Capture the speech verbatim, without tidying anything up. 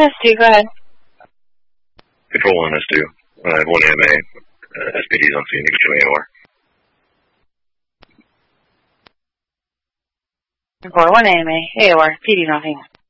S two, go ahead. Control one, S two. Uh, one A M A. Uh, S P D's on scene. You can show me A O R. Report one A M A. A O R. P D's on scene.